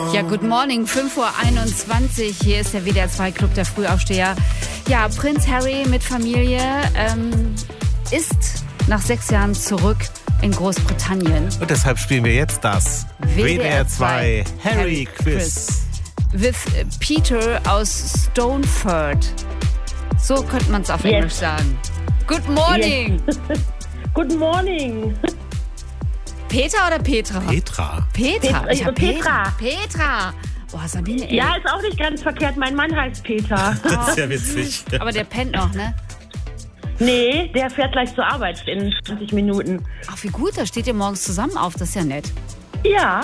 Ja, good morning, 5:21 Uhr. Hier ist der WDR 2 Club der Frühaufsteher. Ja, Prinz Harry mit Familie ist nach 6 Jahren zurück in Großbritannien. Und deshalb spielen wir jetzt das WDR 2 Harry Quiz. With Peter aus Stoneford. So könnte man es auf Englisch sagen. Good morning. Yes. Good morning. Peter oder Petra? Petra. Ich hab Petra. Petra. Oh, Sabine, ey. Ja, ist auch nicht ganz verkehrt. Mein Mann heißt Peter. Das ist ja witzig. Aber der pennt noch, ne? Nee, der fährt gleich zur Arbeit in 20 Minuten. Ach, wie gut, da steht ihr morgens zusammen auf. Das ist ja nett. Ja.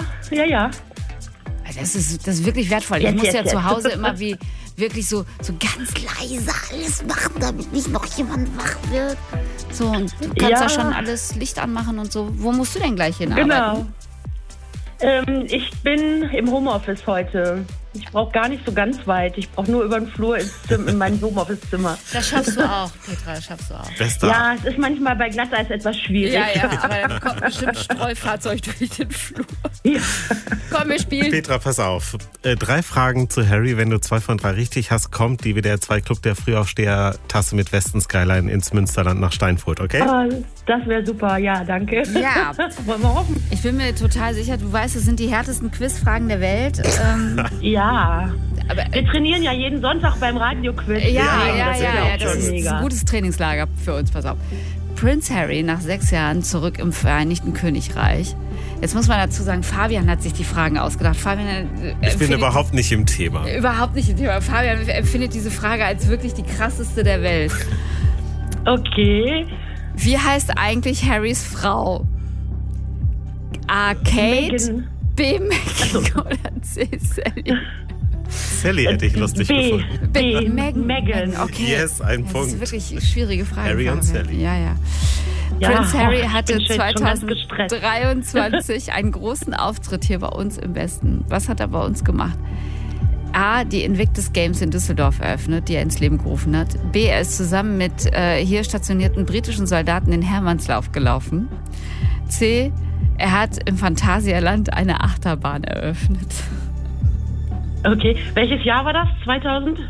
Das ist wirklich wertvoll. Ich Jetzt, muss ja jetzt. zu Hause immer wirklich so ganz leise alles machen, damit nicht noch jemand wach wird. So, und du kannst ja schon alles Licht anmachen und so. Wo musst du denn gleich hin arbeiten? Genau. Ich bin im Homeoffice heute. Ich brauche gar nicht so ganz weit. Ich brauche nur über den Flur in mein Homeoffice-Zimmer. Das schaffst du auch, Petra, das schaffst du auch. Bester. Ja, es ist manchmal bei Glatteis etwas schwierig. Ja, aber da kommt bestimmt Streufahrzeug durch den Flur. Ja. Komm, wir spielen. Petra, pass auf. 3 Fragen zu Harry. Wenn du 2 von 3 richtig hast, kommt die WDR 2 Club der Frühaufsteher-Tasse mit Westin Skyline ins Münsterland nach Steinfurt, okay? Das wäre super, ja, danke. Ja, Wollen wir hoffen? ich bin mir total sicher, du weißt, es sind die härtesten Quizfragen der Welt. Ja. Aber, Wir trainieren ja jeden Sonntag beim Radio-Quiz. Ja, auch das schon ist mega. ein gutes Trainingslager für uns, pass auf. Prinz Harry nach 6 Jahren zurück im Vereinigten Königreich. Jetzt muss man dazu sagen, Fabian hat sich die Fragen ausgedacht. Fabian Ich bin überhaupt nicht im Thema. Überhaupt nicht im Thema. Fabian empfindet diese Frage als wirklich die krasseste der Welt. Okay. Wie heißt eigentlich Harrys Frau? A. Kate, Meghan. B. Meghan oder C. Sally? Sally hätte ich lustig gefunden. B. Megan. Megan. Okay. Yes, ein Das Punkt. ist wirklich eine schwierige Frage. Harry und Fabian. Sally. Ja. Ja, Prinz Harry ich hatte bin schon ganz gestresst. 2023 einen großen Auftritt hier bei uns im Westen. Was hat er bei uns gemacht? A, die Invictus Games in Düsseldorf eröffnet, die er ins Leben gerufen hat. B, er ist zusammen mit hier stationierten britischen Soldaten den Hermannslauf gelaufen. C, er hat im Phantasialand eine Achterbahn eröffnet. Okay. Welches Jahr war das? 2023.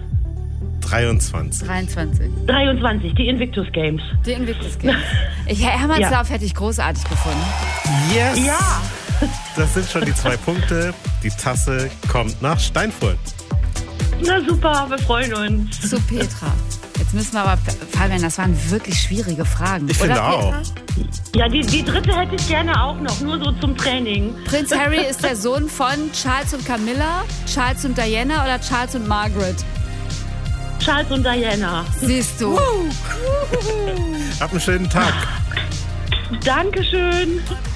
23. Die Invictus Games. Die Invictus Games. Hermannslauf hätte ich großartig gefunden. Yes! Ja. Das sind schon die 2 Punkte. Die Tasse kommt nach Steinfurt. Na super, wir freuen uns. Zu Petra. Jetzt müssen wir aber, Fabian, das waren wirklich schwierige Fragen. Ich oder, finde auch. Petra? Ja, die dritte hätte ich gerne auch noch, nur so zum Training. Prinz Harry ist der Sohn von Charles und Camilla, Charles und Diana oder Charles und Margaret? Charles und Diana. Siehst du. Hab einen schönen Tag. Dankeschön.